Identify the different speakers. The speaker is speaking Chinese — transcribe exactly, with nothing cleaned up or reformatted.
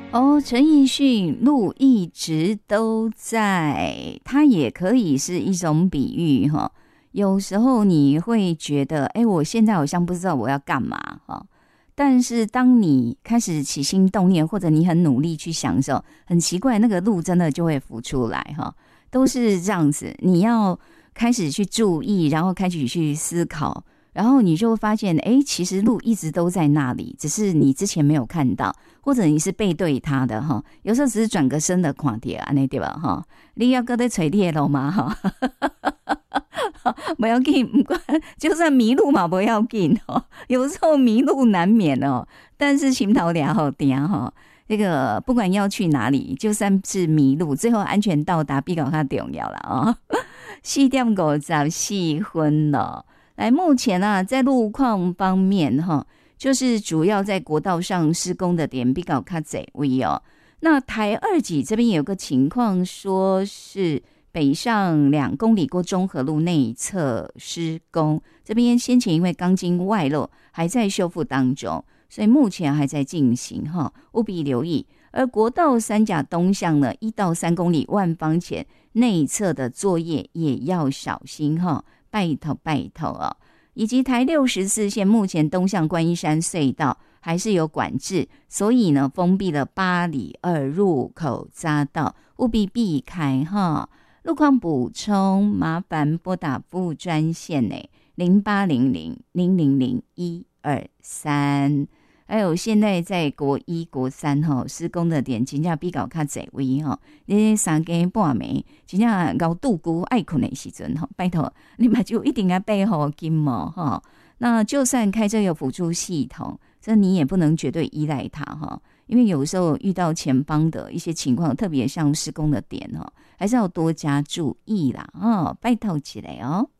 Speaker 1: 哦，陈奕迅路一直都在，它也可以是一种比喻哈。有时候你会觉得，哎，我现在好像不知道我要干嘛哈。但是当你开始起心动念，或者你很努力去想的时候，很奇怪，那个路真的就会浮出来哈。都是这样子，你要开始去注意，然后开始去思考。然后你就会发现，哎，其实路一直都在那里，只是你之前没有看到，或者你是背对它的哈。有时候只是转个身的看到啊，那对吧哈？你要搁在找你的路嘛哈，不要紧，不管就算迷路嘛，不要紧哦。有时候迷路难免哦，但是心头俩好定哈。这个不管要去哪里，就算是迷路，最后安全到达比较较重要了啊。四点五十四分了。来，目前啊，在路况方面哈，就是主要在国道上施工的点比较较侪位哦。那台二级这边有个情况，说是北上两公里过中和路内侧施工，这边先前因为钢筋外露，还在修复当中，所以目前还在进行哈，务必留意。而国道三甲东向呢，一到三公里万方前内侧的作业也要小心哈。拜托拜托哦，以及台六十四线目前东向观音山隧道还是有管制，所以呢封闭了八里二入口匝道，务必避开哈。路况补充，麻烦拨打服务专线呢零八零零零零零一二三。还有现在在国一国三吼施工的点真正比较较侪位吼，你三更半暝真正熬肚骨爱困的时阵吼，拜托你们就一定要备好金毛吼。那就算开车有辅助系统，这你也不能绝对依赖它哈，因为有时候遇到前方的一些情况，特别像施工的点吼，还是要多加注意啦哦，拜托起来哦。